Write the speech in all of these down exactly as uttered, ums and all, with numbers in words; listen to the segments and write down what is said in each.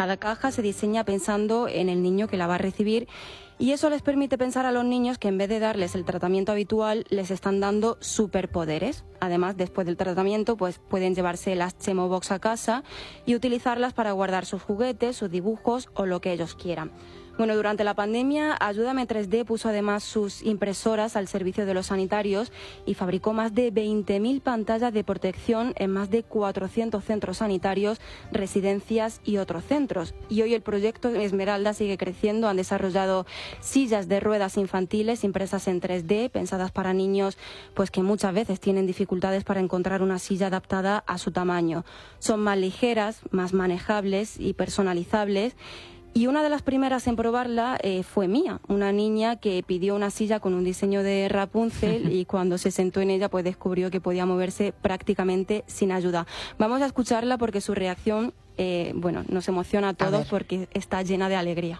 Cada caja se diseña pensando en el niño que la va a recibir y eso les permite pensar a los niños que en vez de darles el tratamiento habitual, les están dando superpoderes. Además, después del tratamiento, pues pueden llevarse las Chemobox a casa y utilizarlas para guardar sus juguetes, sus dibujos o lo que ellos quieran. Bueno, durante la pandemia, Ayúdame tres D puso además sus impresoras al servicio de los sanitarios y fabricó más de veinte mil pantallas de protección en más de cuatrocientos centros sanitarios, residencias y otros centros. Y hoy el proyecto Esmeralda sigue creciendo. Han desarrollado sillas de ruedas infantiles impresas en tres D, pensadas para niños pues que muchas veces tienen dificultades para encontrar una silla adaptada a su tamaño. Son más ligeras, más manejables y personalizables. Y una de las primeras en probarla eh, fue Mía, una niña que pidió una silla con un diseño de Rapunzel y cuando se sentó en ella pues descubrió que podía moverse prácticamente sin ayuda. Vamos a escucharla porque su reacción eh, bueno, nos emociona a todos a porque está llena de alegría.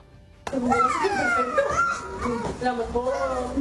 La mejor.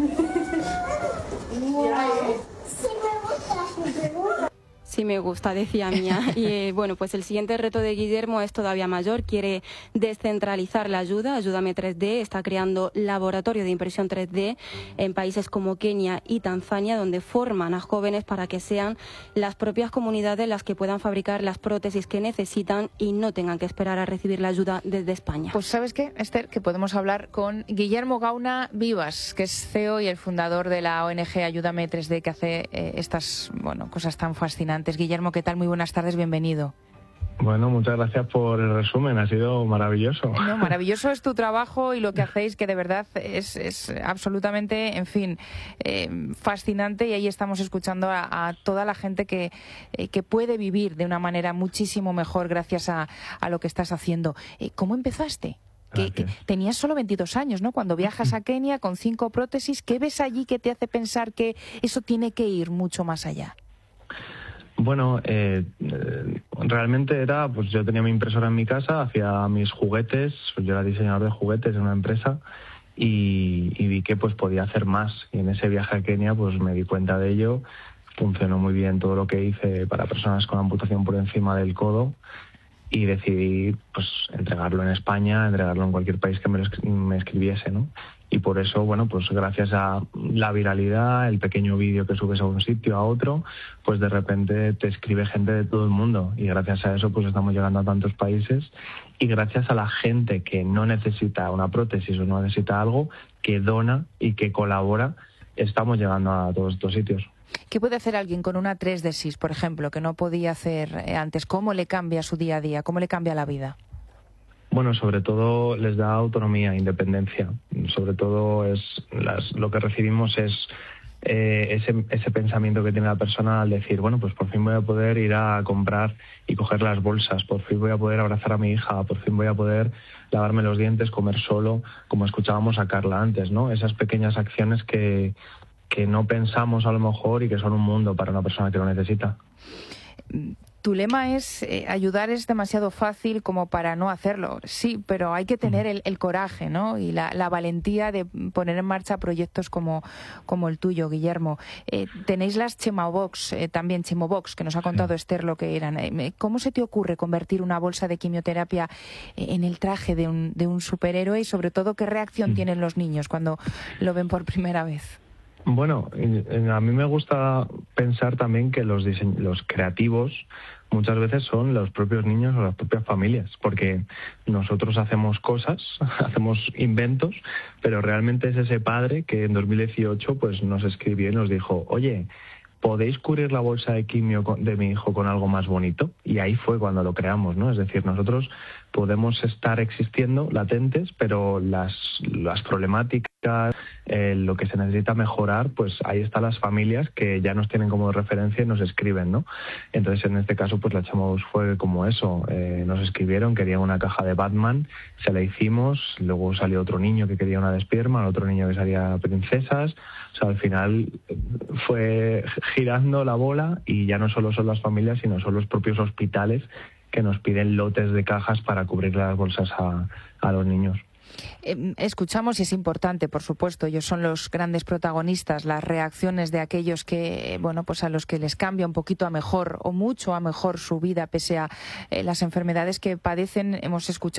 Sí me gusta, decía Mía. Y eh, bueno, pues el siguiente reto de Guillermo es todavía mayor. Quiere descentralizar la ayuda. Ayúdame tres D está creando laboratorio de impresión tres D en países como Kenia y Tanzania, donde forman a jóvenes para que sean las propias comunidades las que puedan fabricar las prótesis que necesitan y no tengan que esperar a recibir la ayuda desde España. Pues ¿sabes qué, Esther? Que podemos hablar con Guillermo Gauna Vivas, que es C E O y el fundador de la O N G Ayúdame tres D, que hace eh, estas bueno, cosas tan fascinantes. Guillermo, ¿qué tal? Muy buenas tardes, bienvenido. Bueno, muchas gracias por el resumen, ha sido maravilloso. No, maravilloso es tu trabajo y lo que hacéis, que de verdad es, es absolutamente, en fin, eh, fascinante, y ahí estamos escuchando a, a toda la gente que, eh, que puede vivir de una manera muchísimo mejor gracias a, a lo que estás haciendo. Eh, ¿Cómo empezaste? Que, que tenías solo veintidós años, ¿no? Cuando viajas a Kenia con cinco prótesis, ¿qué ves allí que te hace pensar que eso tiene que ir mucho más allá? Bueno, eh, eh, realmente era, pues yo tenía mi impresora en mi casa, hacía mis juguetes, pues yo era diseñador de juguetes en una empresa y, y vi que pues podía hacer más. Y en ese viaje a Kenia pues me di cuenta de ello, funcionó muy bien todo lo que hice para personas con amputación por encima del codo y decidí pues entregarlo en España, entregarlo en cualquier país que me, lo escri- me escribiese, ¿no? Y por eso, bueno, pues gracias a la viralidad, el pequeño vídeo que subes a un sitio, a otro, pues de repente te escribe gente de todo el mundo y gracias a eso pues estamos llegando a tantos países y gracias a la gente que no necesita una prótesis o no necesita algo, que dona y que colabora, estamos llegando a todos estos sitios. ¿Qué puede hacer alguien con una tres D SIS, por ejemplo, que no podía hacer antes? ¿Cómo le cambia su día a día? ¿Cómo le cambia la vida? Bueno, sobre todo les da autonomía, independencia. Sobre todo es las, lo que recibimos es eh, ese, ese pensamiento que tiene la persona al decir, bueno, pues por fin voy a poder ir a comprar y coger las bolsas, por fin voy a poder abrazar a mi hija, por fin voy a poder lavarme los dientes, comer solo, como escuchábamos a Carla antes, ¿no? Esas pequeñas acciones que, que no pensamos a lo mejor y que son un mundo para una persona que lo necesita. Tu lema es eh, ayudar es demasiado fácil como para no hacerlo. Sí, pero hay que tener el, el coraje, ¿no? Y la, la valentía de poner en marcha proyectos como, como el tuyo, Guillermo. Eh, tenéis las Chemobox, eh, también Chemobox, que nos ha contado sí. Esther lo que eran. Eh, ¿Cómo se te ocurre convertir una bolsa de quimioterapia en el traje de un, de un superhéroe? Y sobre todo, ¿qué reacción mm. tienen los niños cuando lo ven por primera vez? Bueno, a mí me gusta pensar también que los dise- los creativos muchas veces son los propios niños o las propias familias, porque nosotros hacemos cosas, hacemos inventos, pero realmente es ese padre que en dos mil dieciocho pues nos escribió y nos dijo, oye, ¿podéis cubrir la bolsa de quimio de mi hijo con algo más bonito? Y ahí fue cuando lo creamos, ¿no? Es decir, nosotros podemos estar existiendo latentes, pero las, las problemáticas, eh, lo que se necesita mejorar, pues ahí están las familias que ya nos tienen como referencia y nos escriben, ¿no? Entonces, en este caso, pues la Chemobox fue como eso. Eh, nos escribieron, querían una caja de Batman, se la hicimos, luego salió otro niño que quería una de Spiderman, otro niño que salía princesas. O sea, al final fue girando la bola y ya no solo son las familias, sino son los propios hospitales que nos piden lotes de cajas para cubrir las bolsas a, a los niños. Eh, escuchamos, y es importante, por supuesto, ellos son los grandes protagonistas, las reacciones de aquellos que, bueno, pues a los que les cambia un poquito a mejor o mucho a mejor su vida pese a eh, las enfermedades que padecen. Hemos escuchado